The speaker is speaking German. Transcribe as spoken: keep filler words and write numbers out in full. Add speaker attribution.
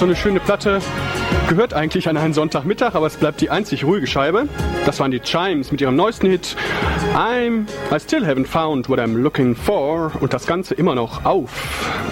Speaker 1: so eine schöne Platte. Gehört eigentlich an einen Sonntagmittag, aber es bleibt die einzig ruhige Scheibe. Das waren die Chimes mit ihrem neuesten Hit I'm I Still Haven't Found What I'm Looking For und das Ganze immer noch auf